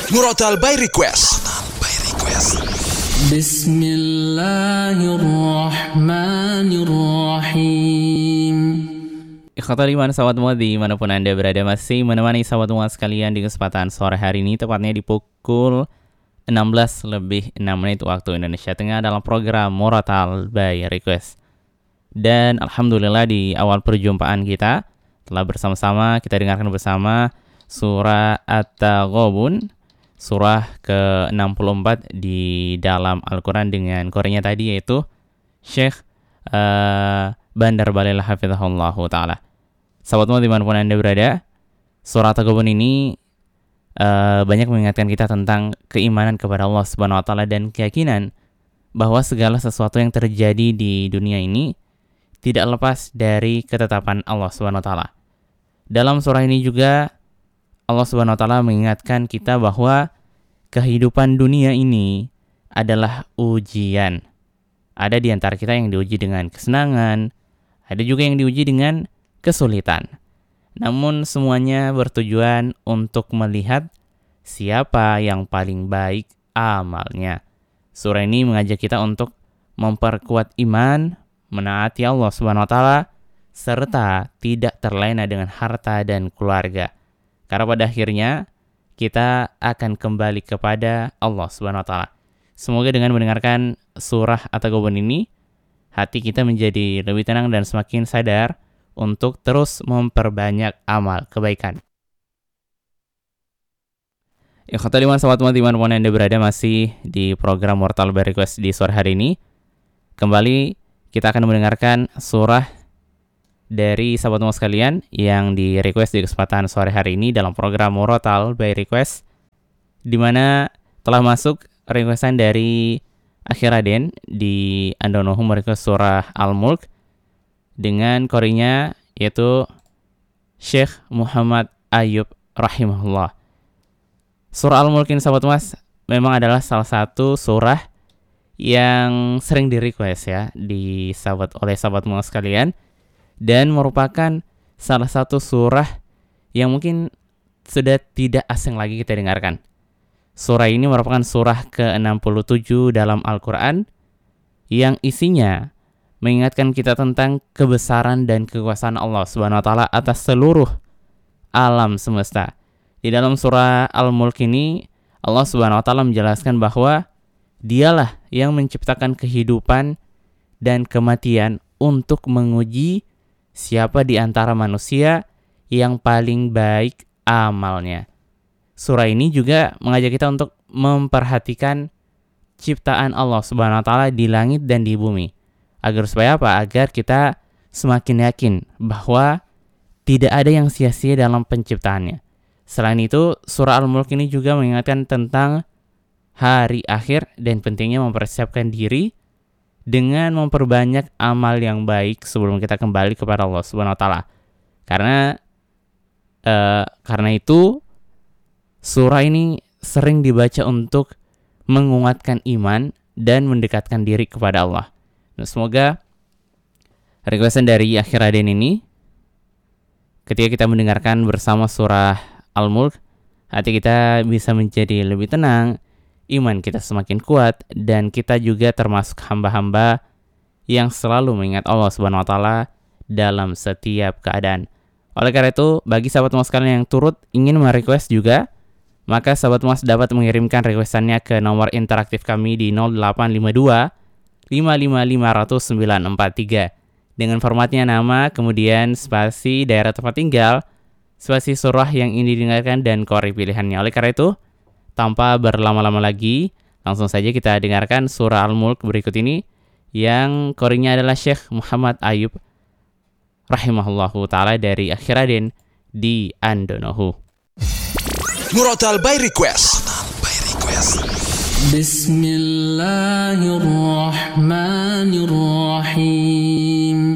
Murotal by Request. Bismillahirrahmanirrahim. Ikhwatal iman, sahabat muat dimanapun Anda berada, masih menemani sahabat muat sekalian di kesempatan sore hari ini, tepatnya di pukul 16:06 waktu Indonesia Tengah dalam program Murotal by Request. Dan Alhamdulillah di awal perjumpaan kita telah bersama-sama kita dengarkan bersama surah At-Taghabun, surah ke-64 di dalam Al-Quran dengan korenya tadi, yaitu Syekh Bandar Balil Hafizahullahu Ta'ala. Sahabat muat dimanapun Anda berada, surah At-Taghabun ini banyak mengingatkan kita tentang keimanan kepada Allah Subhanahu Wa Ta'ala dan keyakinan bahwa segala sesuatu yang terjadi di dunia ini tidak lepas dari ketetapan Allah Subhanahu Wa Ta'ala. Dalam surah ini juga Allah Subhanahu Wa Ta'ala mengingatkan kita bahwa kehidupan dunia ini adalah ujian. Ada di antara kita yang diuji dengan kesenangan, ada juga yang diuji dengan kesulitan. Namun semuanya bertujuan untuk melihat siapa yang paling baik amalnya. Surah ini mengajak kita untuk memperkuat iman, menaati Allah Subhanahu Wa Ta'ala, serta tidak terlena dengan harta dan keluarga. Karena pada akhirnya kita akan kembali kepada Allah Subhanahu Wa Ta'ala. Semoga dengan mendengarkan surah At-Taghabun ini, hati kita menjadi lebih tenang dan semakin sadar untuk terus memperbanyak amal kebaikan. Ikhwatal iman, sahabat muat dimanapun Anda berada, masih di program Murotal by Request di sore hari ini. Kembali kita akan mendengarkan surah dari sahabat muat sekalian yang di request di kesempatan sore hari ini dalam program Murotal by Request, di mana telah masuk requestan dari Akhir Raden di Andonohu merequest surah Al-Mulk dengan korinya yaitu Syekh Muhammad Ayub rahimahullah. Surah Al-Mulk ini sahabat muat memang adalah salah satu surah yang sering di request ya oleh sahabat muat sekalian, dan merupakan salah satu surah yang mungkin sudah tidak asing lagi kita dengarkan. Surah ini merupakan surah ke-67 dalam Al-Quran yang isinya mengingatkan kita tentang kebesaran dan kekuasaan Allah Subhanahu Wa Ta'ala atas seluruh alam semesta. Di dalam surah Al-Mulk ini Allah Subhanahu Wa Ta'ala menjelaskan bahwa Dialah yang menciptakan kehidupan dan kematian untuk menguji siapa di antara manusia yang paling baik amalnya. Surah ini juga mengajak kita untuk memperhatikan ciptaan Allah Subhanahu Wa Ta'ala di langit dan di bumi. Agar supaya apa? Agar kita semakin yakin bahwa tidak ada yang sia-sia dalam penciptaannya. Selain itu, surah Al-Mulk ini juga mengingatkan tentang hari akhir dan pentingnya mempersiapkan diri dengan memperbanyak amal yang baik sebelum kita kembali kepada Allah Subhanahu Wa Ta'ala. Karena itu surah ini sering dibaca untuk menguatkan iman dan mendekatkan diri kepada Allah. Nah, semoga requestan dari Akhir Raden ini, ketika kita mendengarkan bersama surah Al-Mulk, hati kita bisa menjadi lebih tenang, iman kita semakin kuat, dan kita juga termasuk hamba-hamba yang selalu mengingat Allah Subhanahu Wa Ta'ala dalam setiap keadaan. Oleh karena itu, bagi sahabat muas sekalian yang turut ingin merequest juga, maka sahabat muas dapat mengirimkan requestannya ke nomor interaktif kami di 0852 55500943 dengan formatnya nama, kemudian spasi daerah tempat tinggal, spasi surah yang ingin didengarkan, dan kori pilihannya. Oleh karena itu, tanpa berlama-lama lagi, langsung saja kita dengarkan surah Al-Mulk berikut ini yang korinya adalah Syekh Muhammad Ayub rahimahullahu ta'ala dari Akhir Raden di Andonohu. Murotal by Request. Bismillahirrahmanirrahim.